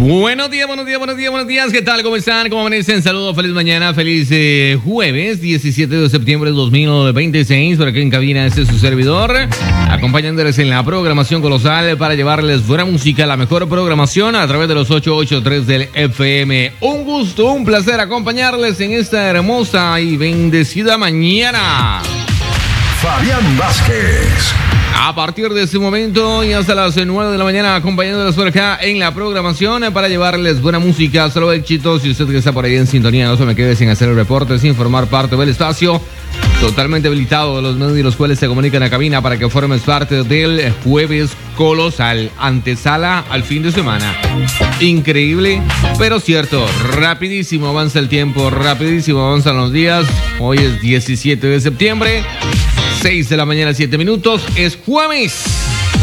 Buenos días, buenos días, buenos días, buenos días. ¿Qué tal? ¿Cómo están? ¿Cómo amanecen? Saludos, feliz mañana, feliz jueves 17 de septiembre de 2026. Por aquí en cabina este es su servidor, acompañándoles en la programación colosal para llevarles buena música, la mejor programación a través de los 883 del FM. Un gusto, un placer acompañarles en esta hermosa y bendecida mañana. Fabián Vázquez. A partir de este momento y hasta las 9 de la mañana, acompañándoles por acá en la programación para llevarles buena música, solo éxitos. Y usted que está por ahí en sintonía, no se me quede sin hacer el reporte, sin formar parte del espacio totalmente habilitado de los medios y los cuales se comunican a cabina para que formes parte del jueves colosal, antesala al fin de semana. Increíble, pero cierto, rapidísimo avanza el tiempo, rapidísimo avanzan los días. Hoy es 17 de septiembre, 6 de la mañana, 7 minutos, es jueves.